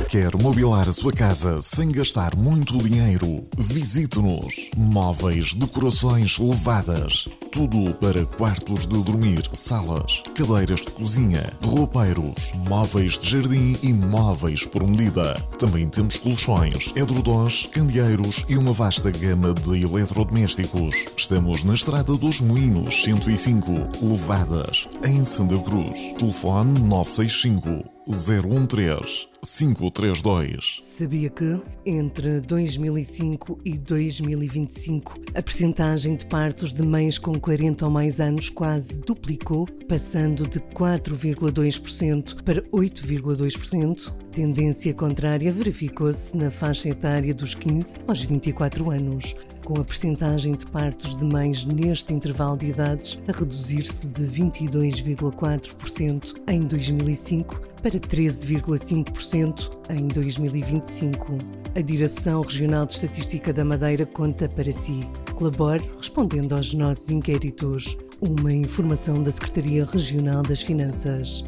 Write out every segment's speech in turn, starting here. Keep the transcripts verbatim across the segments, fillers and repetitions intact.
Quer mobilar a sua casa sem gastar muito dinheiro? Visite-nos. Móveis, decorações levadas. Tudo para quartos de dormir, salas, cadeiras de cozinha, roupeiros, móveis de jardim e móveis por medida. Também temos colchões, edredons, candeeiros e uma vasta gama de eletrodomésticos. Estamos na Estrada dos Moinhos, cento e cinco, Levadas, em Santa Cruz. Telefone nove seis cinco, zero um três, cinco três dois. Sabia que, entre dois mil e cinco e dois mil e vinte e cinco, a percentagem de partos de mães com quarenta ou mais anos quase duplicou, passando de quatro vírgula dois por cento para oito vírgula dois por cento? Tendência contrária verificou-se na faixa etária dos quinze aos vinte e quatro anos, com a percentagem de partos de mães neste intervalo de idades a reduzir-se de vinte e dois vírgula quatro por cento em dois mil e cinco para treze vírgula cinco por cento em dois mil e vinte e cinco. A Direção Regional de Estatística da Madeira conta para si. Colabore respondendo aos nossos inquéritos. Uma informação da Secretaria Regional das Finanças.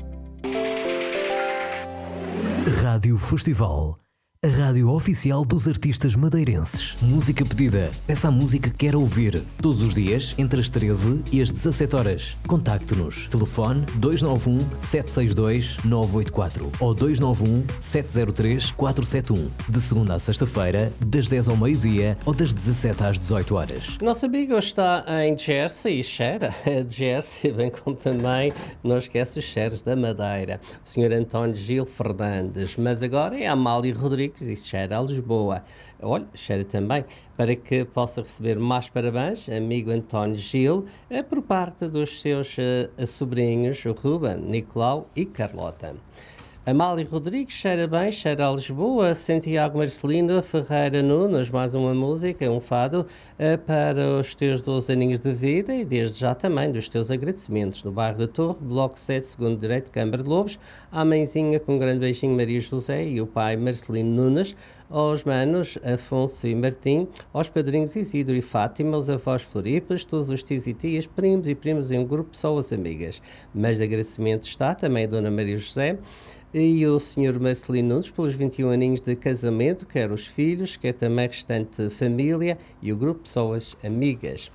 Rádio Festival, a rádio oficial dos artistas madeirenses. Música pedida. Peça a música que quer ouvir. Todos os dias, entre as treze e as dezassete horas. Contacte-nos. Telefone dois nove um, sete seis dois, nove oito quatro ou dois nove um, sete zero três, quatro sete um. De segunda a sexta-feira, das dez ao meio-dia ou das dezassete às dezoito horas. Nosso amigo está em Jersey e cheira de Jersey, bem como também não esquece os cheiros da Madeira. O senhor António Gil Fernandes. Mas agora é a Amália Rodrigues e cheira a Lisboa. Olha, cheira também para que possa receber mais parabéns, amigo António Gil, por parte dos seus uh, sobrinhos, o Ruben, Nicolau e Carlota. Amália Rodrigues, cheira bem, cheira a Lisboa. Santiago Marcelino Ferreira Nunes, mais uma música, um fado uh, para os teus doze aninhos de vida e desde já também dos teus agradecimentos. No bairro da Torre, Bloco sete, segundo direito, Câmara de Lobos, à mãezinha com um grande beijinho, Maria José, e o pai Marcelino Nunes, aos manos Afonso e Martim, aos padrinhos Isidro e Fátima, aos avós Floripas, todos os tios e tias, primos e primos e um grupo de pessoas amigas. Mas de agradecimento está também a Dona Maria José e o senhor Marcelino Nunes pelos vinte e um aninhos de casamento, quer os filhos, quer também a restante família e o grupo de pessoas amigas.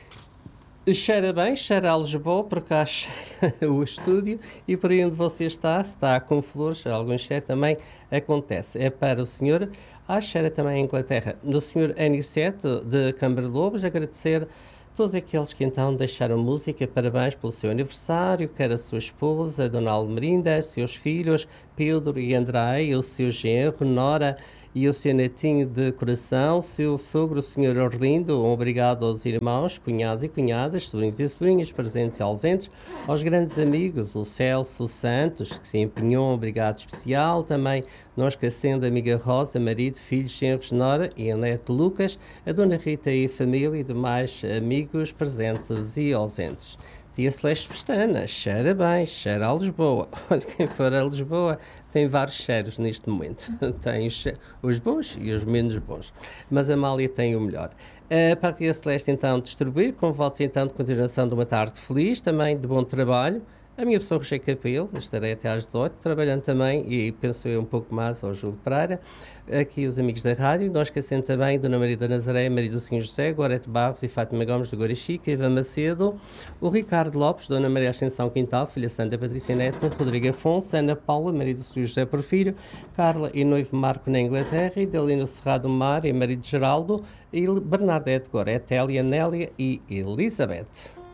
Cheira bem, cheira a Lisboa, por cá cheira o estúdio e por aí onde você está, se está com flores, algum cheiro também acontece. É para o senhor, ah, cheira também a Inglaterra, do senhor Aniceto de Câmara de Lobos, agradecer todos aqueles que então deixaram música, parabéns pelo seu aniversário, quer a sua esposa, a Dona Almerinda, seus filhos, Pedro e André, o seu genro, Nora e o seu netinho de coração, seu sogro, o senhor Orlindo, um obrigado aos irmãos, cunhados e cunhadas, sobrinhos e sobrinhas, presentes e ausentes, aos grandes amigos, o Celso Santos, que se empenhou, um obrigado especial, também não esquecendo a amiga Rosa, marido, filhos, genros, Nora e a neto Lucas, a Dona Rita e família e demais amigos presentes e ausentes. Tia Celeste Pestana, cheira bem, cheira a Lisboa. Olha, quem for a Lisboa tem vários cheiros neste momento. Tem os, os bons e os menos bons. Mas a Amália tem o melhor. Uh, para a Tia Celeste, então, distribuir, com votos, então, de continuação de uma tarde feliz, também de bom trabalho. A minha pessoa, Rocher Capelo, estarei até às dezoito, trabalhando também, e penso eu um pouco mais ao Júlio Pereira, aqui os amigos da rádio, não esquecendo também Dona Maria da Nazaré, Maria do Senhor José, Gorete Barros e Fátima Gomes do Guarachica, Ivan Macedo, o Ricardo Lopes, Dona Maria Ascensão Quintal, Filha Santa Patrícia Neto, Rodrigo Afonso, Ana Paula, Maria do Senhor José Porfírio, Carla e noivo Marco na Inglaterra, e Delino Cerrado Mar e marido Geraldo, e Bernadette Gorete, Elia, Nélia e Elizabeth.